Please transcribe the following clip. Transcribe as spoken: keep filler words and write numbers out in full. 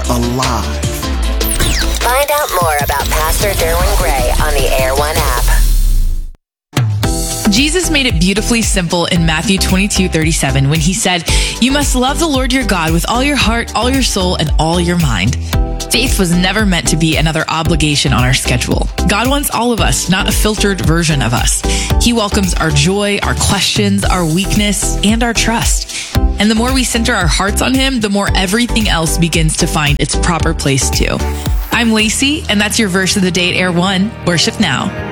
alive. Find out more about Pastor Derwin Gray on the Air One app. Jesus made it beautifully simple in Matthew twenty-two thirty-seven when he said, "You must love the Lord your God with all your heart, all your soul, and all your mind." Faith was never meant to be another obligation on our schedule. God wants all of us, not a filtered version of us. He welcomes our joy, our questions, our weakness, and our trust. And the more we center our hearts on him, the more everything else begins to find its proper place too. I'm Lacey, and that's your verse of the day at Air One. Worship now.